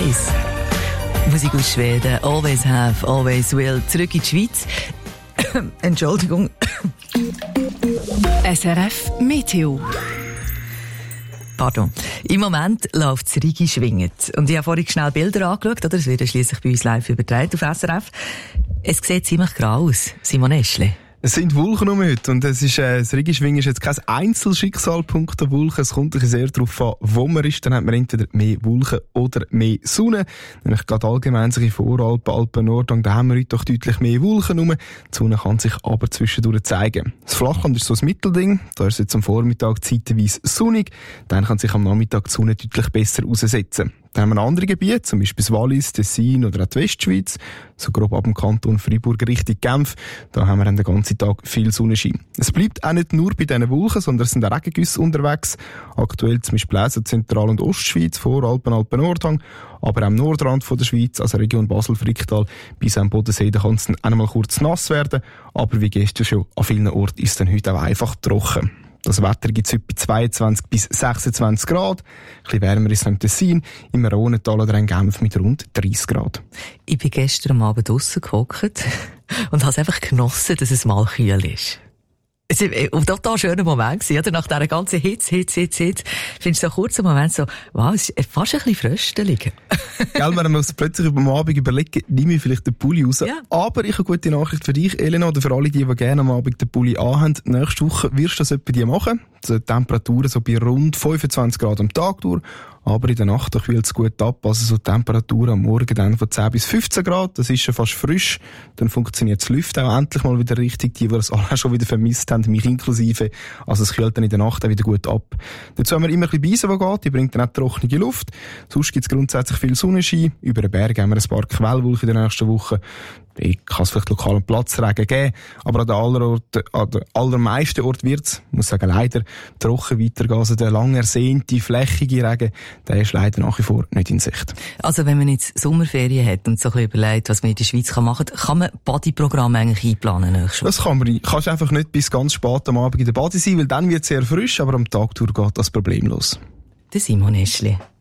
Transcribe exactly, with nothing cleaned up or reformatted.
eins. Musik aus Schweden. Always have, always will. Zurück in die Schweiz. Entschuldigung. S R F Meteo. Pardon. Im Moment läuft es Rigi schwingend. Und ich habe vorhin schnell Bilder angeschaut, oder? Es wird schliesslich bei uns live übertragen auf S R F. Es sieht ziemlich grau aus. Simon Eschli. Es sind Wolken um heute und es ist, äh, das Rigi-Schwingen ist jetzt kein Einzelschicksalpunkt der Wolken. Es kommt sehr darauf an, wo man ist. Dann hat man entweder mehr Wolken oder mehr Sonne. Nämlich gerade allgemein sich in Voralpen, Alpen, Nordhang, da haben wir heute doch deutlich mehr Wolken rum. Die Sonne kann sich aber zwischendurch zeigen. Das Flachland ist so ein Mittelding. Da ist es jetzt am Vormittag zeitweise sonnig. Dann kann sich am Nachmittag die Sonne deutlich besser aussetzen. Dann haben wir andere Gebiete, zum Beispiel das Wallis, Tessin oder auch die Westschweiz, so grob ab dem Kanton Freiburg Richtung Genf. Da haben wir dann den ganzen Tag viel Sonnenschein. Es bleibt auch nicht nur bei diesen Wolken, sondern es sind auch Regengüsse unterwegs. Aktuell zum Beispiel auch Zentral- und Ostschweiz, Voralpen, Alpen, Nordhang, aber auch am Nordrand von der Schweiz, also Region Basel-Fricktal, bis am Bodensee, da kann es dann einmal kurz nass werden. Aber wie gestern schon, an vielen Orten ist es dann heute auch einfach trocken. Das Wetter gibt es heute bei zweiundzwanzig bis sechsundzwanzig Grad. Ein bisschen wärmer ist es im Tessin, im Rhonental oder in Genf mit rund dreißig Grad. Ich bin gestern am Abend draussen gehockt und habe es einfach genossen, dass es mal kühl ist. Es war ein total schöner Moment, oder? Nach dieser ganzen Hitze, Hitze, Hitze, Hitze. Findest du so kurz einen Moment so, wow, es ist fast ein bisschen fröstelig. Gell, wenn man sich plötzlich am Abend überlegen, nehme ich vielleicht den Pulli raus. Ja. Aber ich habe eine gute Nachricht für dich, Elena, oder für alle, die, die gerne am Abend den Pulli anhaben. Nächste Woche wirst du das etwa die machen. Die Temperaturen so bei rund fünfundzwanzig Grad am Tag durch. Aber in der Nacht kühlt es gut ab. Also so Temperaturen am Morgen dann von zehn bis fünfzehn Grad. Das ist schon fast frisch. Dann funktioniert das Lüften auch endlich mal wieder richtig. Die, die das alle schon wieder vermisst haben, mich inklusive. Also es kühlt dann in der Nacht auch wieder gut ab. Dazu haben wir immer ein bisschen Beise, die geht. Die bringt dann auch trockene Luft. Sonst gibt es grundsätzlich viel Sonnenschein. Über den Berg haben wir ein paar Quellwolken in der nächsten Woche. Ich kann es vielleicht lokalen Platzregen geben, aber an den, aller Orten, an den allermeisten Orten wird es, muss sagen, leider trocken weitergehen. Also der lang ersehnte, flächige Regen, der ist leider nach wie vor nicht in Sicht. Also wenn man jetzt Sommerferien hat und so ein bisschen überlegt, was man in der Schweiz machen kann, kann man Bodyprogramme eigentlich einplanen nächstes Jahr? Das kann man. Du kannst einfach nicht bis ganz spät am Abend in der Body sein, weil dann wird es sehr frisch, aber am Tag durch geht das problemlos. Der Simon Eschli.